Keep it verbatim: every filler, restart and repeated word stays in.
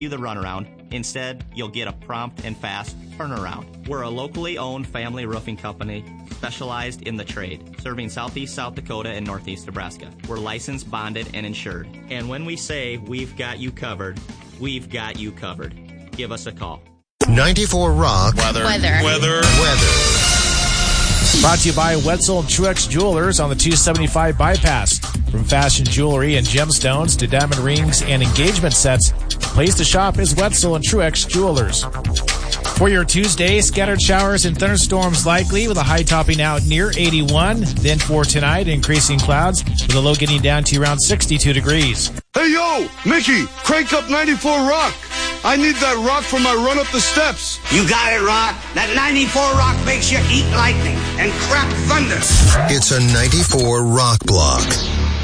you the runaround. Instead, you'll get a prompt and fast turnaround. We're a locally owned family roofing company specialized in the trade, serving southeast South Dakota and northeast Nebraska. We're licensed, bonded, and insured. And when we say we've got you covered, we've got you covered. Give us a call. ninety-four Rock. Weather. Weather. Weather. Weather. Brought to you by Wetzel and Truex Jewelers on the two seventy-five bypass. From fashion jewelry and gemstones to diamond rings and engagement sets, the place to shop is Wetzel and Truex Jewelers. For your Tuesday, scattered showers and thunderstorms likely with a high topping out near eighty-one. Then for tonight, increasing clouds with a low getting down to around sixty-two degrees. Hey, yo, Mickey, crank up ninety-four Rock. I need that rock for my run up the steps. You got it, Rock. That ninety-four Rock makes you eat lightning and crap thunder. It's a ninety-four Rock block.